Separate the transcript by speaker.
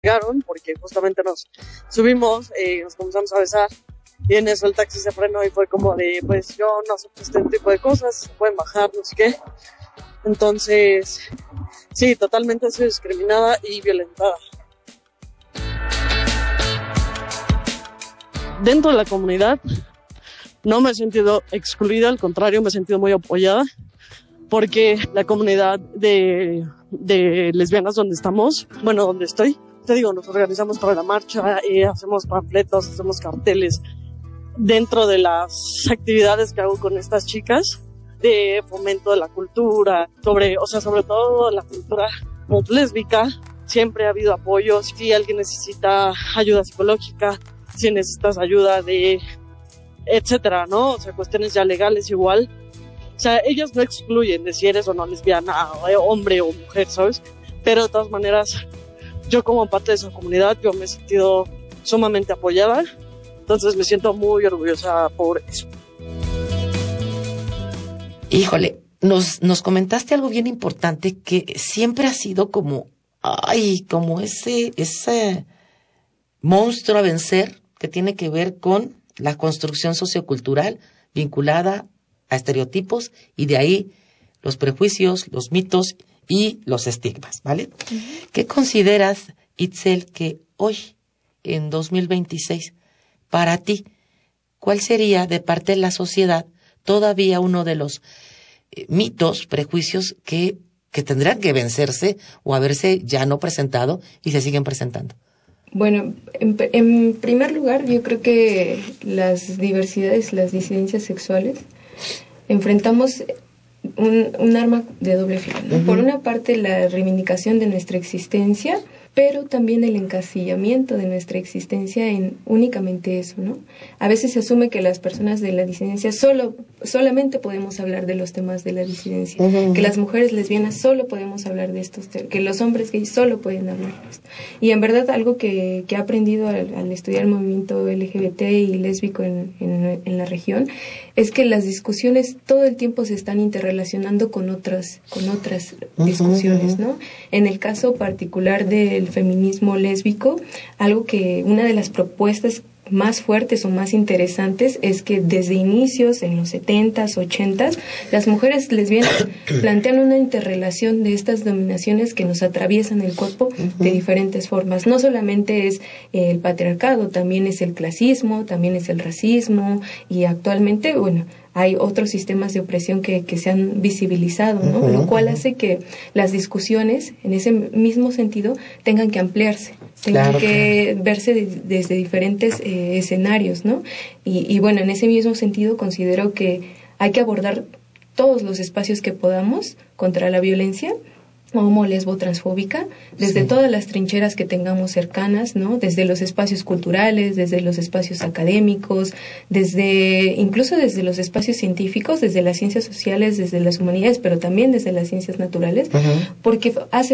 Speaker 1: llegaron porque justamente nos subimos, nos comenzamos a besar y en eso el taxi se frenó y fue como de, pues yo no acepto este tipo de cosas, se pueden bajar, no sé qué. Entonces, sí, totalmente soy discriminada y violentada. Dentro de la comunidad no me he sentido excluida, al contrario, me he sentido muy apoyada porque la comunidad de lesbianas donde estamos, bueno, donde estoy, te digo, nos organizamos para la marcha, hacemos panfletos, hacemos carteles dentro de las actividades que hago con estas chicas de fomento de la cultura, sobre todo la cultura lésbica. Siempre ha habido apoyo. Si alguien necesita ayuda psicológica, si necesitas ayuda de etcétera, ¿no? O sea, cuestiones ya legales igual. O sea, ellas no excluyen de si eres o no lesbiana, hombre o mujer, ¿sabes? Pero de todas maneras, yo como parte de esa comunidad, yo me he sentido sumamente apoyada. Entonces me siento muy orgullosa por eso.
Speaker 2: Híjole, nos comentaste algo bien importante que siempre ha sido como ese monstruo a vencer que tiene que ver con la construcción sociocultural vinculada a estereotipos y de ahí los prejuicios, los mitos y los estigmas, ¿vale? Uh-huh. ¿Qué consideras, Itzel, que hoy, en 2026, para ti, cuál sería de parte de la sociedad todavía uno de los mitos, prejuicios que tendrán que vencerse o haberse ya no presentado y se siguen presentando?
Speaker 3: Bueno, en primer lugar, yo creo que las diversidades, las disidencias sexuales, enfrentamos un arma de doble filo, ¿no? Uh-huh. Por una parte, la reivindicación de nuestra existencia, pero también el encasillamiento de nuestra existencia en únicamente eso, ¿no? A veces se asume que las personas de la disidencia solamente podemos hablar de los temas de la disidencia, uh-huh. Que las mujeres lesbianas solo podemos hablar de estos temas, que los hombres gays solo pueden hablar de esto. Y en verdad algo que he aprendido al estudiar el movimiento LGBT y lésbico en la región es que las discusiones todo el tiempo se están interrelacionando con otras discusiones, ¿no? En el caso particular del feminismo lésbico, una de las propuestas más fuertes o más interesantes es que desde inicios, en los 70s, 80s, las mujeres lesbianas plantean una interrelación de estas dominaciones que nos atraviesan el cuerpo de diferentes formas. No solamente es el patriarcado, también es el clasismo, también es el racismo y actualmente, hay otros sistemas de opresión que se han visibilizado, ¿no? Lo cual hace que las discusiones, en ese mismo sentido, tengan que ampliarse, tengan que verse desde diferentes escenarios, ¿no? Y en ese mismo sentido considero que hay que abordar todos los espacios que podamos contra la violencia homo, lesbo, transfóbica, desde todas las trincheras que tengamos cercanas, ¿no? Desde los espacios culturales, desde los espacios académicos, incluso desde los espacios científicos, desde las ciencias sociales, desde las humanidades, pero también desde las ciencias naturales, porque hace